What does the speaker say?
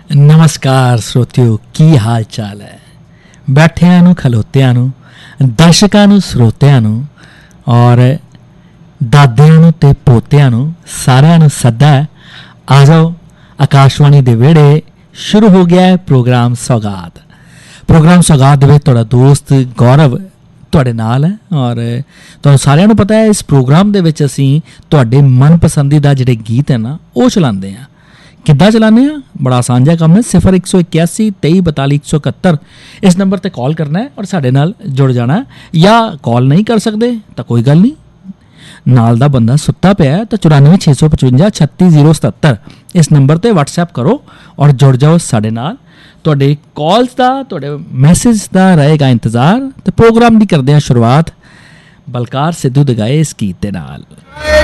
नमस्कार श्रोतियो, की हाल चाल है। बैठिਆਂ ਨੂੰ ਖਲੋਤਿਆਂ ਨੂੰ, ਦਰਸ਼ਕਾਂ ਨੂੰ, ਸਰੋਤਿਆਂ ਨੂੰ ਔਰ ਦਾਦਿਆਂ ਨੂੰ ਤੇ ਪੋਤਿਆਂ ਨੂੰ ਸਾਰਿਆਂ ਨੂੰ ਸੱਦਾ ਹੈ। ਆ ਜਾਓ, ਆਕਾਸ਼ਵਾਣੀ ਦੇ ਵਿਹੜੇ ਸ਼ੁਰੂ ਹੋ ਗਿਆ ਹੈ ਪ੍ਰੋਗਰਾਮ ਸੌਗਾਤ। ਪ੍ਰੋਗਰਾਮ ਸੌਗਾਤ ਦੇ ਵਿੱਚ ਤੁਹਾਡਾ ਦੋਸਤ ਗੌਰਵ ਤੁਹਾਡੇ ਨਾਲ ਹੈ ਔਰ ਤੁਹਾਨੂੰ ਸਾਰਿਆਂ ਨੂੰ ਪਤਾ ਹੈ ਇਸ ਪ੍ਰੋਗਰਾਮ ਦੇ ਵਿੱਚ ਅਸੀਂ ਤੁਹਾਡੇ ਮਨਪਸੰਦੀਦਾ ਜਿਹੜੇ ਗੀਤ ਹੈ ਨਾ ਉਹ ਚਲਾਉਂਦੇ ਹਾਂ। ਕਿੱਦਾਂ ਚਲਾਉਂਦੇ ਹਾਂ? ਬੜਾ ਆਸਾਨ ਜਿਹਾ ਕੰਮ ਹੈ। 0181 23 42 171 ਇਸ ਨੰਬਰ 'ਤੇ ਕਾਲ ਕਰਨਾ ਹੈ ਔਰ ਸਾਡੇ ਨਾਲ ਜੁੜ ਜਾਣਾ। ਜਾਂ ਕਾਲ ਨਹੀਂ ਕਰ ਸਕਦੇ ਤਾਂ ਕੋਈ ਗੱਲ ਨਹੀਂ, ਨਾਲ ਦਾ ਬੰਦਾ ਸੁੱਤਾ ਪਿਆ ਤਾਂ 94 655 36 077 ਇਸ ਨੰਬਰ 'ਤੇ ਵਟਸਐਪ ਕਰੋ ਔਰ ਜੁੜ ਜਾਓ ਸਾਡੇ ਨਾਲ। ਤੁਹਾਡੇ ਕਾਲਸ ਦਾ, ਤੁਹਾਡੇ ਮੈਸੇਜ ਦਾ ਰਹੇਗਾ ਇੰਤਜ਼ਾਰ। ਅਤੇ ਪ੍ਰੋਗਰਾਮ ਦੀ ਕਰਦੇ ਹਾਂ ਸ਼ੁਰੂਆਤ ਬਲਕਾਰ ਸਿੱਧੂ ਦੇ ਗਾਏ ਇਸ ਗੀਤ ਦੇ ਨਾਲ।